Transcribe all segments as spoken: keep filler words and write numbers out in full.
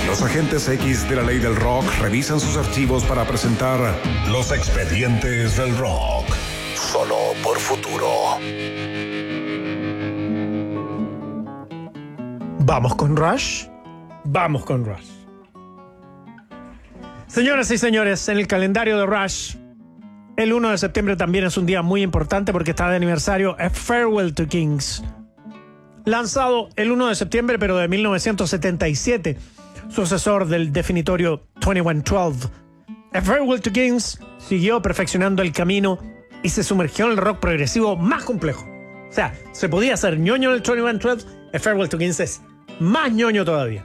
Los agentes X de la ley del rock revisan sus archivos para presentar Los Expedientes del Rock. Solo por Futuro. ¿Vamos con Rush? Vamos con Rush. Señoras y señores, en el calendario de Rush, el uno de septiembre también es un día muy importante porque está de aniversario A Farewell to Kings. Lanzado el uno de septiembre, pero de mil novecientos setenta y siete, sucesor del definitorio veintiuno doce. A Farewell to Kings siguió perfeccionando el camino y se sumergió en el rock progresivo más complejo. O sea, se podía hacer ñoño en el veintiuno doce, A Farewell to Kings es más ñoño todavía.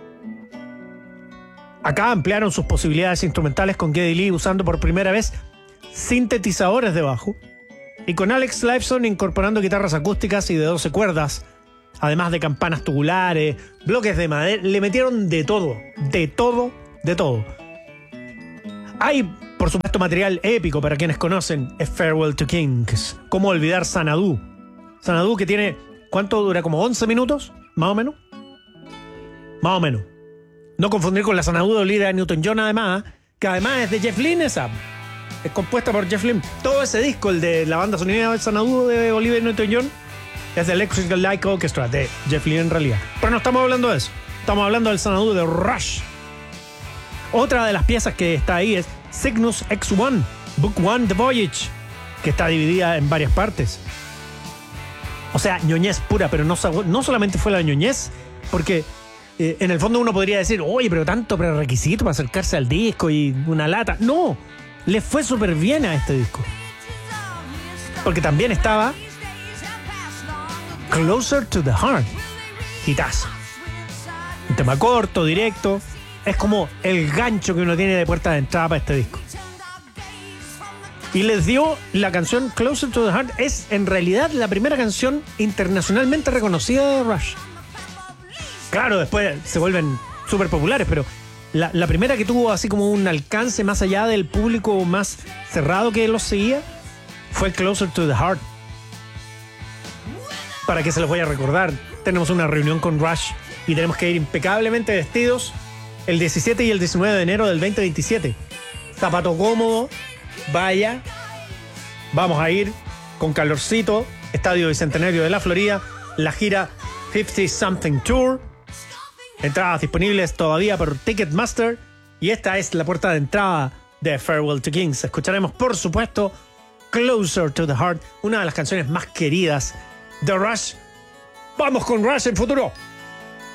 Acá ampliaron sus posibilidades instrumentales con Geddy Lee usando por primera vez sintetizadores de bajo y con Alex Lifeson incorporando guitarras acústicas y de doce cuerdas, además de campanas tubulares, bloques de madera. Le metieron de todo, de todo, de todo. Hay, por supuesto, material épico para quienes conocen A Farewell to Kings. ¿Cómo olvidar Xanadu? Xanadu que tiene, ¿cuánto dura? ¿Como once minutos? ¿Más o menos? Más o menos. No confundir con la Xanadu de Olivia Newton-John, además, que además es de Jeff Lynne, esa. Es compuesta por Jeff Lynne. Todo ese disco, el de la banda sonora del Xanadu de Olivia Newton-John, es de Electric Light Orchestra, de Jeff Lynne en realidad. Pero no estamos hablando de eso. Estamos hablando del Xanadu de Rush. Otra de las piezas que está ahí es Cygnus X uno, Book One, The Voyage, que está dividida en varias partes. O sea, ñoñez pura, pero no, no solamente fue la ñoñez, porque eh, en el fondo uno podría decir, oye, pero tanto prerequisito para acercarse al disco y una lata. No, le fue súper bien a este disco. Porque también estaba Closer to the Heart, hitazo. Un tema corto, directo. Es como el gancho que uno tiene de puerta de entrada para este disco. Y les dio la canción Closer to the Heart. Es en realidad la primera canción internacionalmente reconocida de Rush. Claro, después se vuelven súper populares, pero la, la primera que tuvo así como un alcance más allá del público más cerrado que los seguía fue Closer to the Heart. Para que se los voy a recordar, tenemos una reunión con Rush y tenemos que ir impecablemente vestidos el diecisiete y el diecinueve de enero del veinte veintisiete. Zapato cómodo, vaya, vamos a ir con calorcito, Estadio Bicentenario de la Florida, la gira cincuenta Something Tour, entradas disponibles todavía por Ticketmaster, y esta es la puerta de entrada de Farewell to Kings. Escucharemos, por supuesto, Closer to the Heart, una de las canciones más queridas de Rush. Vamos con Rush en futuro.